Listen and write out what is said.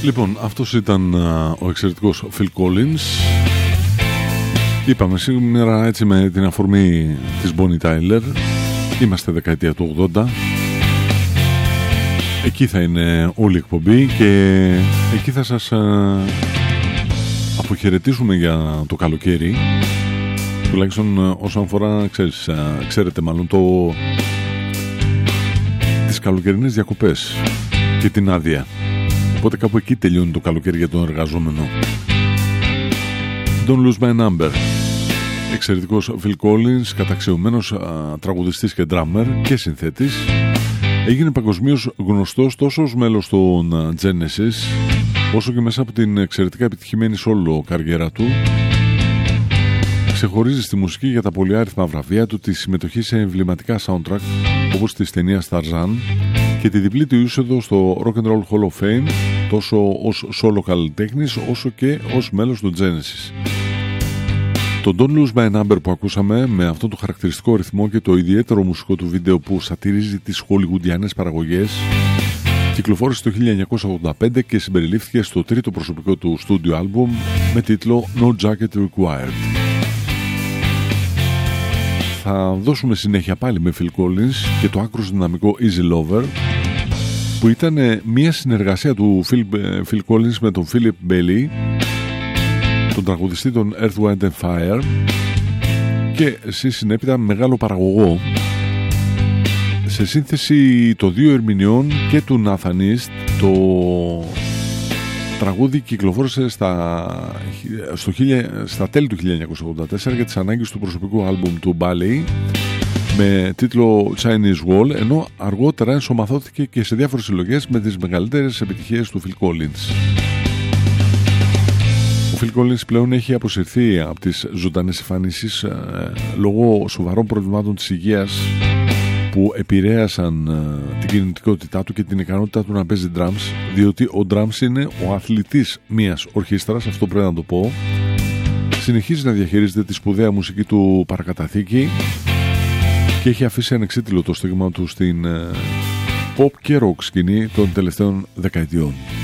Λοιπόν, αυτός ήταν ο εξαιρετικός Phil Collins. Είπαμε σήμερα έτσι με την αφορμή της Bonnie Tyler. Είμαστε δεκαετία του 80. Εκεί θα είναι όλη η εκπομπή και εκεί θα σας αποχαιρετήσουμε για το καλοκαίρι. Τουλάχιστον όσον αφορά, ξέρετε μάλλον τις καλοκαιρινές διακοπές και την άδεια. Οπότε κάπου εκεί τελειώνει το καλοκαίρι για τον εργαζόμενο. Don't Lose My Number. Εξαιρετικός Phil Collins, καταξιωμένος τραγουδιστής και drummer και συνθέτης. Έγινε παγκοσμίως γνωστός τόσο ως μέλος των Genesis, όσο και μέσα από την εξαιρετικά επιτυχημένη solo καριέρα του. Ξεχωρίζει στη μουσική για τα πολυάριθμα βραβεία του, τη συμμετοχή σε εμβληματικά soundtrack όπως της ταινίας Tarzan και τη διπλή του είσοδο στο Rock and Roll Hall of Fame, τόσο ως solo καλλιτέχνης όσο και ως μέλος του Genesis. Το Don't Lose My Number που ακούσαμε, με αυτό το χαρακτηριστικό ρυθμό και το ιδιαίτερο μουσικό του βίντεο που σατυρίζει τις χολιγουντιανές παραγωγές, κυκλοφόρησε το 1985 και συμπεριλήφθηκε στο τρίτο προσωπικό του στούντιο άλμπουμ με τίτλο No Jacket Required. Θα δώσουμε συνέχεια πάλι με Phil Collins και το άκρως δυναμικό Easy Lover, που ήταν μια συνεργασία του Phil Collins με τον Philip Bailey, τον τραγουδιστή των Earth, Wind and Fire, και στη συνέπειτα μεγάλο παραγωγό, σε σύνθεση των δύο ερμηνεών και του Nathan East. Το τραγούδι κυκλοφόρησε στα τέλη του 1984 για τις ανάγκες του προσωπικού άλμπουμ του Bailey με τίτλο Chinese Wall, ενώ αργότερα ενσωματώθηκε και σε διάφορες συλλογές με τις μεγαλύτερες επιτυχίες του Phil Collins. Ο Phil Collins πλέον έχει αποσυρθεί από τις ζωντανές εμφανίσεις λόγω σοβαρών προβλημάτων της υγείας που επηρέασαν την κινητικότητά του και την ικανότητά του να παίζει drums, διότι ο drums είναι ο αθλητής μιας ορχήστρας, αυτό πρέπει να το πω. Συνεχίζει να διαχειρίζεται τη σπουδαία μουσική του παρακαταθήκη και έχει αφήσει ανεξίτηλο το στίγμα του στην pop και rock σκηνή των τελευταίων δεκαετιών.